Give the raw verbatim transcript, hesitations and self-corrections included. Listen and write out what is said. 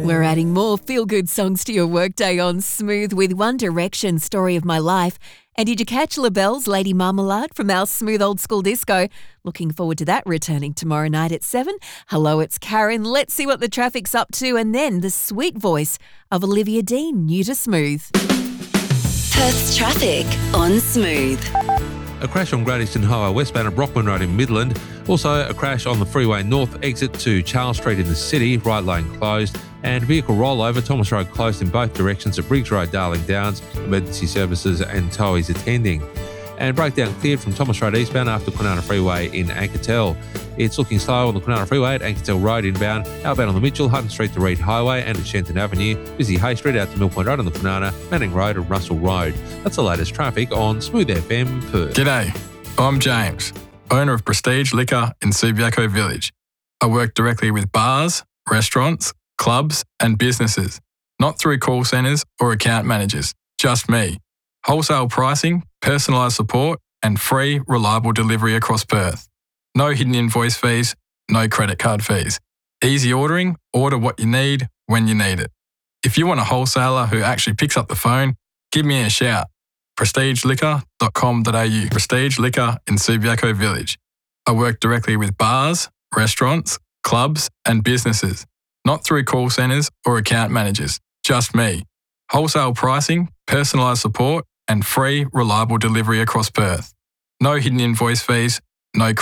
We're adding more feel-good songs to your workday on Smooth with One Direction, Story of My Life. And did you catch LaBelle's Lady Marmalade from our Smooth Old School Disco? Looking forward to that returning tomorrow night at seven. Hello, it's Karen. Let's see what the traffic's up to. And then the sweet voice of Olivia Dean, new to Smooth. Perth's traffic on Smooth. A crash on Great Eastern Highway westbound at Brockman Road in Midland. Also a crash on the freeway north exit to Charles Street in the city, right lane closed. And vehicle rollover, Thomas Road closed in both directions at Briggs Road, Darling Downs. Emergency services and towies attending. And breakdown cleared from Thomas Road eastbound after Kwinana Freeway in Anketel. It's looking slow on the Kwinana Freeway at Anketel Road inbound, outbound on the Mitchell, Hutton Street to Reed Highway and at Shenton Avenue, busy Hay Street out to Mill Point Road on the Kwinana, Manning Road and Russell Road. That's the latest traffic on Smooth F M Perth. G'day, I'm James, owner of Prestige Liquor in Subiaco Village. I work directly with bars, restaurants, clubs and businesses, not through call centres or account managers, just me. Wholesale pricing, personalised support and free, reliable delivery across Perth. No hidden invoice fees, no credit card fees. Easy ordering, order what you need when you need it. If you want a wholesaler who actually picks up the phone, give me a shout. prestige liquor dot com dot a u. Prestige Liquor in Subiaco Village. I work directly with bars, restaurants, clubs and businesses, not through call centres or account managers, just me. Wholesale pricing, personalised support and free, reliable delivery across Perth. No hidden invoice fees, no